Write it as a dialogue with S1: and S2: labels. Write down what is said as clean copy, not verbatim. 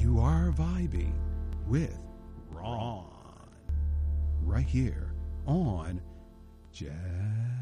S1: You are vibing with Ron right here on Jazz